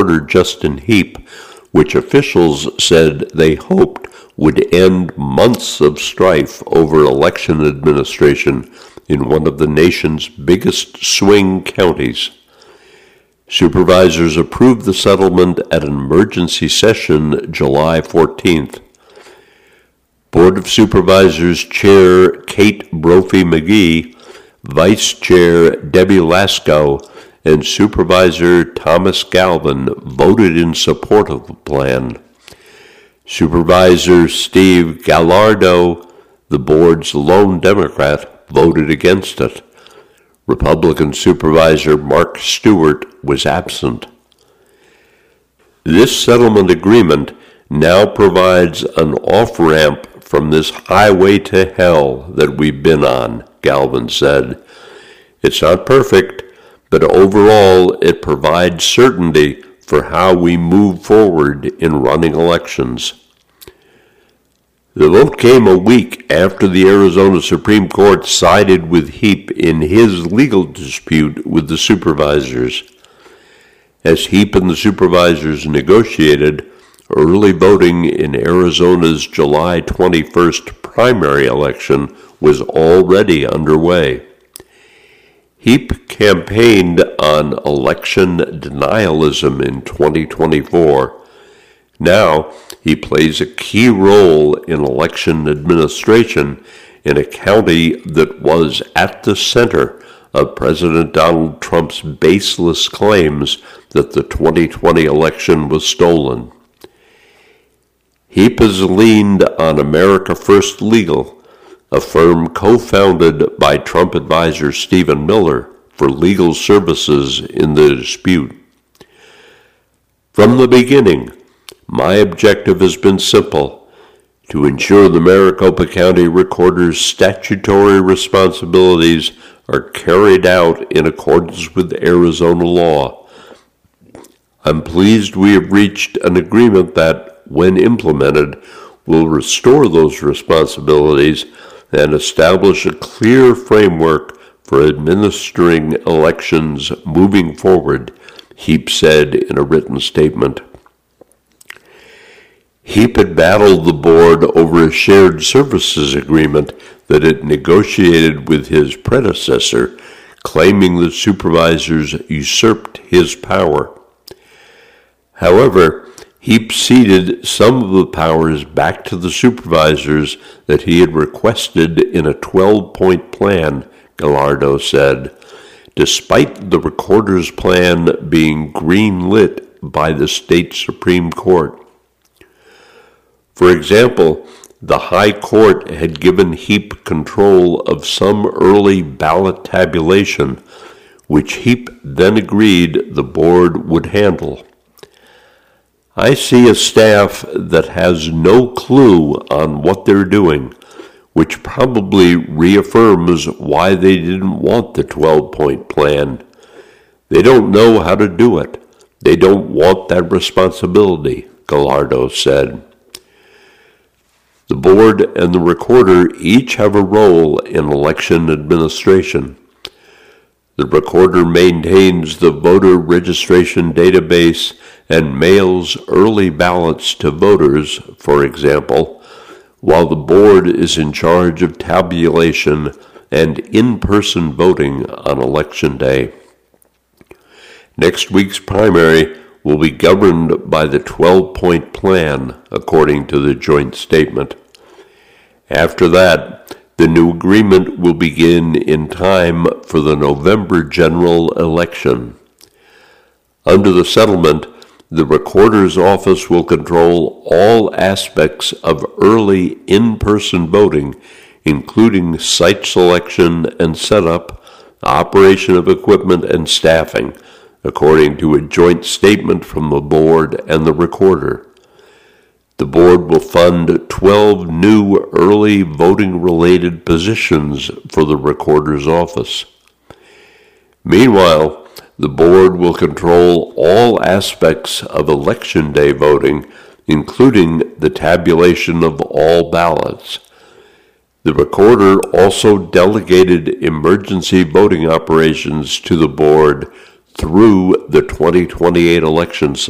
Recorder Justin Heap, which officials said they hoped would end months of strife over election administration in one of the nation's biggest swing counties. Supervisors approved the settlement at an emergency session July 14th. Board of Supervisors Chair Kate Brophy-McGee, Vice Chair Debbie Lasko, and Supervisor Thomas Galvin voted in support of the plan. Supervisor Steve Gallardo, the board's lone Democrat, voted against it. Republican Supervisor Mark Stewart was absent. This settlement agreement now provides an off-ramp from this highway to hell that we've been on, Galvin said. It's not perfect, but overall it provides certainty for how we move forward in running elections. The vote came a week after the Arizona Supreme Court sided with Heap in his legal dispute with the supervisors. As Heap and the supervisors negotiated, early voting in Arizona's July 21st primary election was already underway. Heap campaigned on election denialism in 2024. Now, he plays a key role in election administration in a county that was at the center of President Donald Trump's baseless claims that the 2020 election was stolen. Heap has leaned on America First Legal, a firm co-founded by Trump advisor Stephen Miller, for legal services in the dispute. From the beginning, my objective has been simple: to ensure the Maricopa County Recorder's statutory responsibilities are carried out in accordance with Arizona law. I'm pleased we have reached an agreement that, when implemented, will restore those responsibilities and establish a clear framework for administering elections moving forward, Heap said in a written statement. Heap had battled the board over a shared services agreement that it negotiated with his predecessor, claiming the supervisors usurped his power. However, Heap ceded some of the powers back to the supervisors that he had requested in a 12-point plan, Gallardo said, despite the recorder's plan being green-lit by the state Supreme Court. For example, the High Court had given Heap control of some early ballot tabulation, which Heap then agreed the board would handle. I see a staff that has no clue on what they're doing, which probably reaffirms why they didn't want the 12-point plan. They don't know how to do it. They don't want that responsibility, Gallardo said. The board and the recorder each have a role in election administration. The recorder maintains the voter registration database and mails early ballots to voters, for example, while the board is in charge of tabulation and in-person voting on Election Day. Next week's primary will be governed by the 12-point plan, according to the joint statement. After that, the new agreement will begin in time for the November general election. Under the settlement, the recorder's office will control all aspects of early in-person voting, including site selection and setup, operation of equipment, and staffing, according to a joint statement from the board and the recorder. The board will fund 12 new early voting-related positions for the recorder's office. Meanwhile, the board will control all aspects of Election Day voting, including the tabulation of all ballots. The recorder also delegated emergency voting operations to the board through the 2028 election cycle.